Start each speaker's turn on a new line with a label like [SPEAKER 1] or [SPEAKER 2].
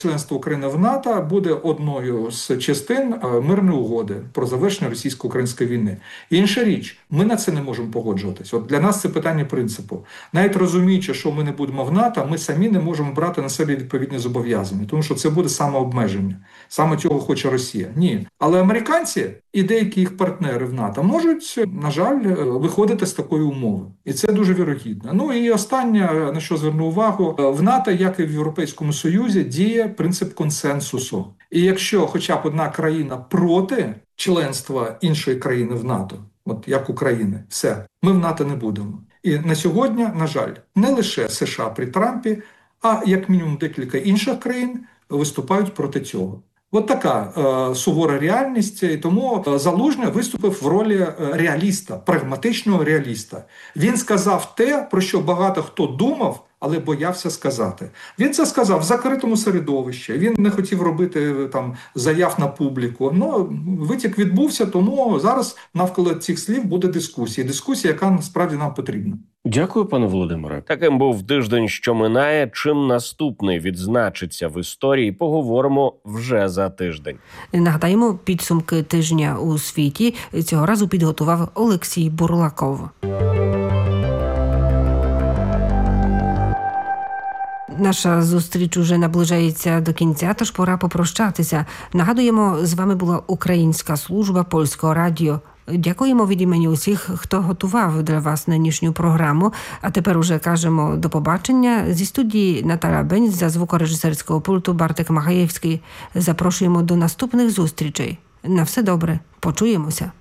[SPEAKER 1] членство України в НАТО буде одною з частин мирної угоди про завершення російсько-української війни. І інша річ, ми на це не можемо погоджуватись. От для нас це питання принципу. Навіть розуміючи, що ми не будемо в НАТО, ми самі не можемо брати на себе відповідні зобов'язання, тому що це буде самообмеження. Саме цього хоче Росія. Ні. Але американці і деякі їх партнери в НАТО можуть, на жаль, виходити з такої умови. І це дуже вірогідно. Ну і останнє, на що зверну увагу, в НАТО, як і в Європейському Союзі, діє принцип консенсусу. І якщо хоча б одна країна проти членства іншої країни в НАТО, от як України, все, ми в НАТО не будемо. І на сьогодні, на жаль, не лише США при Трампі, а як мінімум декілька інших країн виступають проти цього. От така сувора реальність, і тому Залужний виступив в ролі реаліста, прагматичного реаліста. Він сказав те, про що багато хто думав, але боявся сказати. Він це сказав в закритому середовищі, він не хотів робити там заяв на публіку. Ну, витік відбувся, тому зараз навколо цих слів буде дискусія, яка насправді нам потрібна.
[SPEAKER 2] Дякую, пане Володимире.
[SPEAKER 3] Таким був тиждень, що минає. Чим наступний відзначиться в історії, поговоримо вже за тиждень.
[SPEAKER 4] Нагадаємо, підсумки тижня у світі цього разу підготував Олексій Бурлаков. Наша зустріч уже наближається до кінця, тож пора попрощатися. Нагадуємо, з вами була Українська служба Польського радіо. Дякуємо від імені усіх, хто готував для вас нинішню програму. А тепер уже кажемо до побачення. Зі студії Наталя Бенць, за звукорежисерського пульту Бартек Махаєвський. Запрошуємо до наступних зустрічей. На все добре. Почуємося.